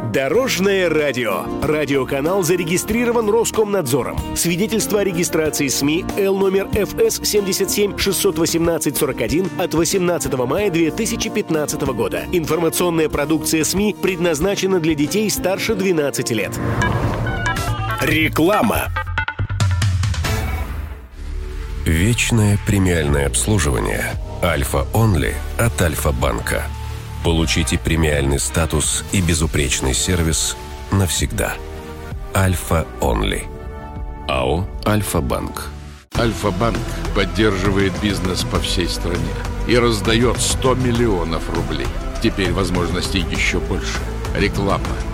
Дорожное радио. Радиоканал зарегистрирован Роскомнадзором. Свидетельство о регистрации СМИ Л номер ФС 77 618 41 от 18 мая 2015 года. Информационная продукция СМИ предназначена для детей старше 12 лет. Реклама. Вечное премиальное обслуживание Альфа Онли от Альфа-банка. Получите премиальный статус и безупречный сервис навсегда. Альфа Онли. АО «Альфа-банк». Альфа-банк поддерживает бизнес по всей стране и раздает 100 миллионов рублей. Теперь возможностей еще больше. Реклама.